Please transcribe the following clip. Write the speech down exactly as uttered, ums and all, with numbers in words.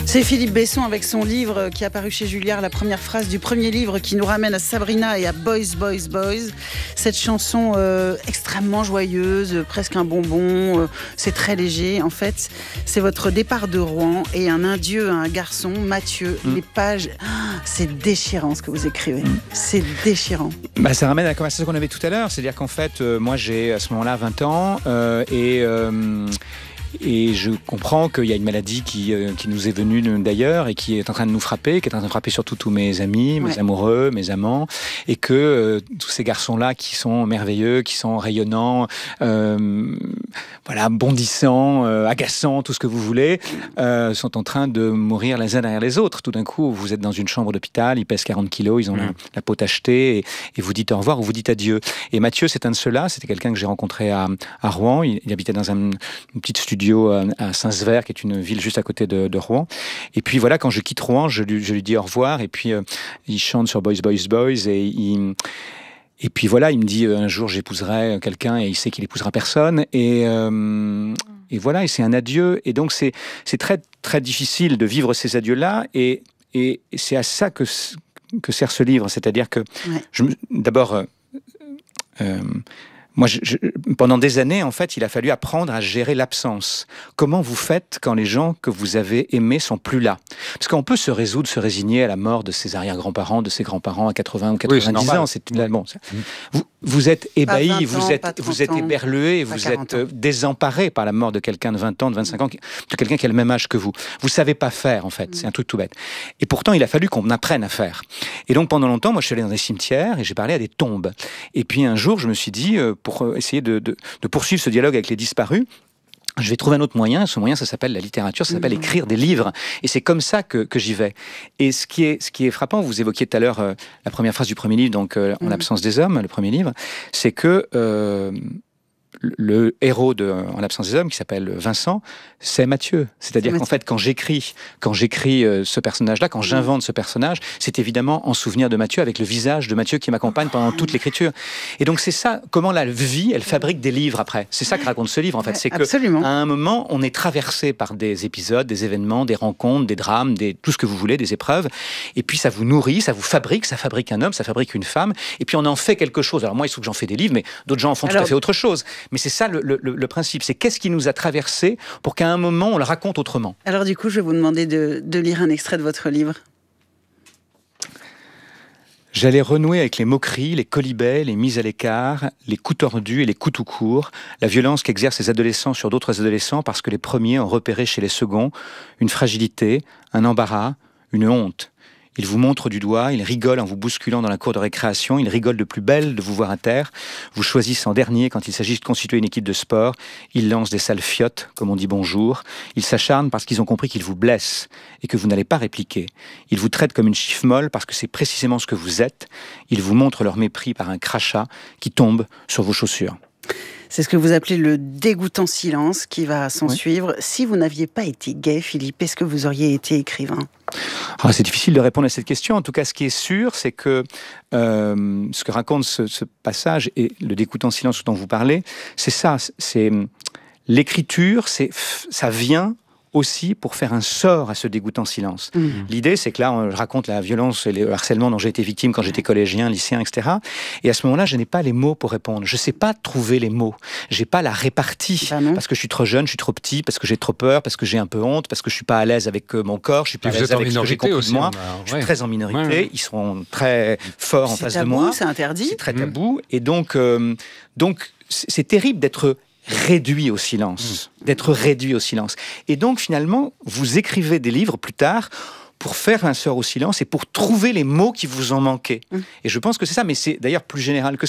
C'est Philippe Besson avec son livre qui est apparu chez Julliard, la première phrase du premier livre qui nous ramène à Sabrina et à Boys, Boys, Boys. Cette chanson euh, extrêmement joyeuse, presque un bonbon, euh, c'est très léger. En fait, c'est votre départ de Rouen et un adieu à un garçon, Mathieu. Mmh. Les pages, ah, c'est déchirant ce que vous écrivez. Mmh. C'est déchirant. Bah, ça ramène à la conversation qu'on avait tout à l'heure. C'est-à-dire qu'en fait, euh, moi j'ai à ce moment-là vingt ans euh, et... Euh, Et je comprends qu'il y a une maladie qui, euh, qui nous est venue d'ailleurs et qui est en train de nous frapper, qui est en train de frapper surtout tous mes amis, mes ouais. amoureux, mes amants, et que euh, tous ces garçons-là qui sont merveilleux, qui sont rayonnants, euh, voilà, bondissants, euh, agaçants, tout ce que vous voulez, euh, sont en train de mourir les uns derrière les autres. Tout d'un coup, vous êtes dans une chambre d'hôpital, ils pèsent quarante kilos, ils ont mmh. la, la peau tachetée, et, et vous dites au revoir ou vous dites adieu. Et Mathieu, c'est un de ceux-là, c'était quelqu'un que j'ai rencontré à, à Rouen, il, il habitait dans un, une petite studio à Saint-Sever, qui est une ville juste à côté de, de Rouen. Et puis voilà, quand je quitte Rouen, je lui, je lui dis au revoir. Et puis euh, il chante sur Boys, Boys, Boys. Et, il, et puis voilà, il me dit euh, un jour j'épouserai quelqu'un, et il sait qu'il épousera personne. Et, euh, et voilà, et c'est un adieu. Et donc c'est, c'est très, très difficile de vivre ces adieux-là. Et, et, et c'est à ça que, que sert ce livre. C'est-à-dire que, ouais. je, d'abord... Euh, euh, Moi, je, je, pendant des années, en fait, il a fallu apprendre à gérer l'absence. Comment vous faites quand les gens que vous avez aimés sont plus là ? Parce qu'on peut se résoudre, se résigner à la mort de ses arrière-grands-parents, de ses grands-parents à quatre-vingts ou quatre-vingt-dix oui, ans. C'est une, bon, c'est, mmh. vous, vous êtes ébahi, ans, vous êtes, vous êtes éberlué, vous êtes ans. désemparé par la mort de quelqu'un de vingt ans, de vingt-cinq ans, de quelqu'un qui a le même âge que vous. Vous savez pas faire, en fait. Mmh. C'est un truc tout bête. Et pourtant, il a fallu qu'on apprenne à faire. Et donc, pendant longtemps, moi, je suis allé dans des cimetières et j'ai parlé à des tombes. Et puis, un jour, je me suis dit, euh, pour essayer de, de, de poursuivre ce dialogue avec les disparus, je vais trouver un autre moyen. Ce moyen, ça s'appelle la littérature, ça s'appelle mmh. écrire des livres. Et c'est comme ça que, que j'y vais. Et ce qui est, ce qui est frappant, vous évoquiez tout à l'heure euh, la première phrase du premier livre, donc euh, En mmh. l'absence des hommes, le premier livre, c'est que euh, le héros de En l'absence des hommes, qui s'appelle Vincent, c'est Mathieu. C'est-à-dire c'est qu'en fait, quand j'écris, quand j'écris euh, ce personnage-là, quand j'invente ce personnage, c'est évidemment en souvenir de Mathieu, avec le visage de Mathieu qui m'accompagne pendant toute l'écriture. Et donc c'est ça, comment la vie, elle fabrique des livres après. C'est ça que raconte ce livre, en fait. C'est qu'à un moment, on est traversé par des épisodes, des événements, des rencontres, des drames, des, tout ce que vous voulez, des épreuves. Et puis ça vous nourrit, ça vous fabrique, ça fabrique un homme, ça fabrique une femme. Et puis on en fait quelque chose. Alors moi, il se trouve que j'en fais des livres, mais d'autres gens en font Alors... tout à fait autre chose. Mais c'est ça le, le, le principe, c'est qu'est-ce qui nous a traversé pour qu'à un moment on le raconte autrement. Alors du coup, je vais vous demander de, de lire un extrait de votre livre. J'allais renouer avec les moqueries, les colibets, les mises à l'écart, les coups tordus et les coups tout courts, la violence qu'exercent les adolescents sur d'autres adolescents parce que les premiers ont repéré chez les seconds une fragilité, un embarras, une honte. Ils vous montrent du doigt, ils rigolent en vous bousculant dans la cour de récréation, ils rigolent de plus belle de vous voir à terre, vous choisissent en dernier quand il s'agit de constituer une équipe de sport, ils lancent des sales fiottes, comme on dit bonjour, ils s'acharnent parce qu'ils ont compris qu'ils vous blessent et que vous n'allez pas répliquer. Ils vous traitent comme une chiffre molle parce que c'est précisément ce que vous êtes, ils vous montrent leur mépris par un crachat qui tombe sur vos chaussures. C'est ce que vous appelez le dégoûtant silence qui va s'en oui. suivre. Si vous n'aviez pas été gay, Philippe, est-ce que vous auriez été écrivain ? Ah, c'est difficile de répondre à cette question. En tout cas, ce qui est sûr, c'est que euh, ce que raconte ce, ce passage et le dégoûtant silence dont vous parlez, c'est ça. C'est l'écriture, c'est ça vient aussi pour faire un sort à ce dégoûtant silence. Mmh. L'idée, c'est que là, je raconte la violence et le harcèlement dont j'ai été victime quand j'étais collégien, lycéen, et cetera. Et à ce moment-là, je n'ai pas les mots pour répondre. Je ne sais pas trouver les mots. Je n'ai pas la répartie. Bah parce que je suis trop jeune, je suis trop petit, parce que j'ai trop peur, parce que j'ai un peu honte, parce que je ne suis pas à l'aise avec mon corps, je ne suis pas à l'aise avec ce que j'ai compris aussi, de moi. A... Ouais. Je suis très en minorité. Ouais, ouais. Ils sont très forts en face tabou, de moi. C'est interdit. C'est très tabou. Mmh. Et donc, euh, donc, c'est terrible d'être réduit au silence, mmh. d'être réduit au silence. Et donc, finalement, vous écrivez des livres plus tard pour faire un sort au silence et pour trouver les mots qui vous en manquaient. Mmh. Et je pense que c'est ça, mais c'est d'ailleurs plus général que